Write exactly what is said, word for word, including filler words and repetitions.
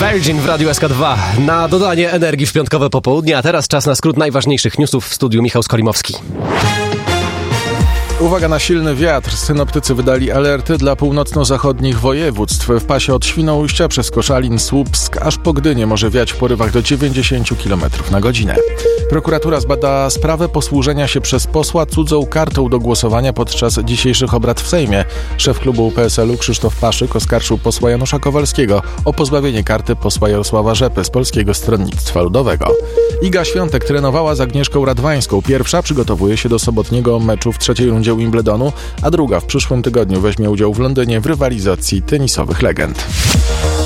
Virgin w Radiu S K dwa. Na dodanie energii w piątkowe popołudnie, a teraz czas na skrót najważniejszych newsów w studiu. Michał Skolimowski. Uwaga na silny wiatr. Synoptycy wydali alerty dla północno-zachodnich województw. W pasie od Świnoujścia przez Koszalin, Słupsk, aż po Gdynię może wiać w porywach do dziewięćdziesiąt kilometrów na godzinę. Prokuratura zbada sprawę posłużenia się przez posła cudzą kartą do głosowania podczas dzisiejszych obrad w Sejmie. Szef klubu P S L u Krzysztof Paszyk oskarżył posła Janusza Kowalskiego o pozbawienie karty posła Jarosława Rzepy z Polskiego Stronnictwa Ludowego. Iga Świątek trenowała z Agnieszką Radwańską. Pierwsza przygotowuje się do sobotniego meczu w trzeciej rundzie Wimbledonu, a druga w przyszłym tygodniu weźmie udział w Londynie w rywalizacji tenisowych legend.